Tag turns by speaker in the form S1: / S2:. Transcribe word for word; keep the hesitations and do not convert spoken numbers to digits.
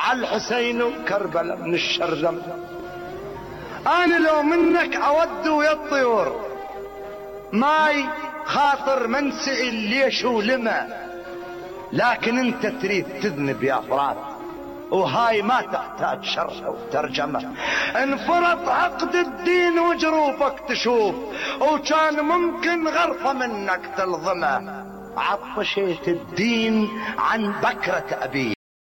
S1: على الحسين وكربلاء من الشرذم. انا لو منك اود ويا الطيور ماي خاطر من سئل ليش ولما، لكن انت تريد تذنب يا فرات، وهاي ما تحتاج شرح وترجمة. انفرط عقد الدين وجروفك تشوف، وكان ممكن غرفة منك تلظمه. عطشت الدين عن بكرة أبيه.